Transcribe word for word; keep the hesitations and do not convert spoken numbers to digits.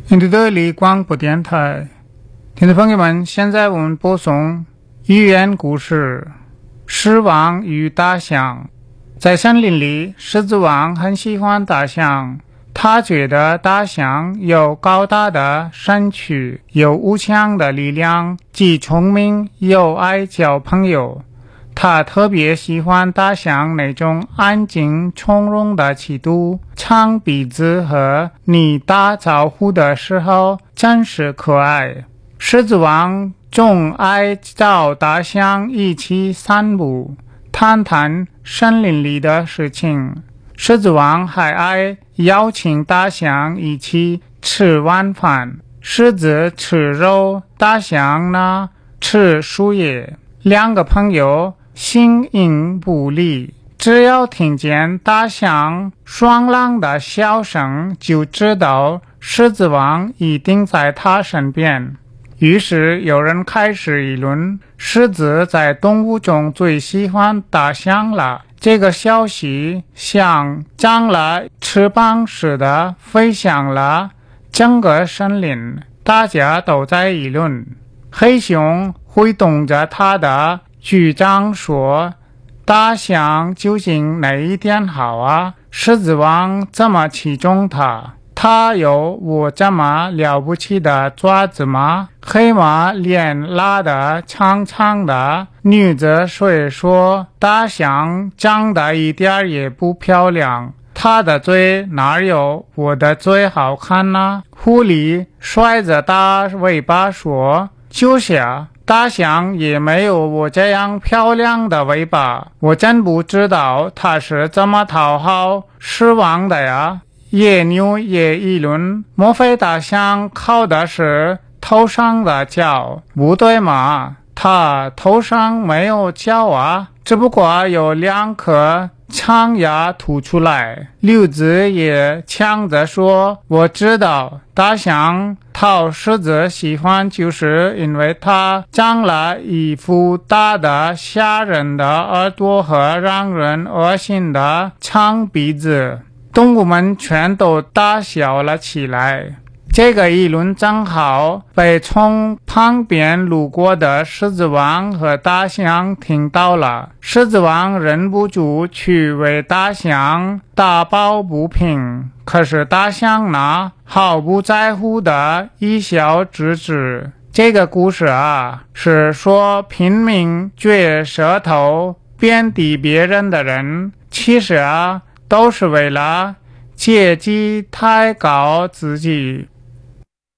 印度的立广播电台，听众朋友们，现在我们播送寓言故事《狮王与大象》。在森林里，狮子王很喜欢大象，他觉得大象有高大的身躯，有无强的力量，既聪明又爱交朋友。他特别喜欢大象那种安静从容的气度，长鼻子和你打招呼的时候真是可爱。狮子王总爱找大象一起散步，谈谈森林里的事情。狮子王还爱邀请大象一起吃晚饭，狮子吃肉，大象呢吃树叶。两个朋友形影不离，只要听见大象爽朗的笑声，就知道狮子王一定在他身边。于是有人开始议论，狮子在动物中最喜欢大象了。这个消息像长了翅膀似的飞向了整个森林，大家都在议论。黑熊挥动着他的局长说，大象究竟哪一点好啊？狮子王这么器重它，它有我这么了不起的爪子吗？黑马脸拉得长长的，女子虽说大象长得一点也不漂亮，它的嘴哪有我的嘴好看呢？狐狸甩着大尾巴说，就是啊，大象也没有我这样漂亮的尾巴，我真不知道它是怎么讨好狮王的呀。野牛也议论，莫非大象靠的是头上的角？不对嘛，它头上没有角啊，只不过有两颗长牙凸出来。刘子也抢着说，我知道大象讨狮子喜欢，就是因为它长了一副大的吓人的耳朵和让人恶心的长鼻子。动物们全都大笑了起来。这个议论正好被从旁边路过的狮子王和大象听到了。狮子王忍不住去为大象打抱不平，可是大象呢，毫不在乎的一笑置之。这个故事啊，是说拼命撅舌头贬低别人的人，其实啊都是为了借机抬高自己。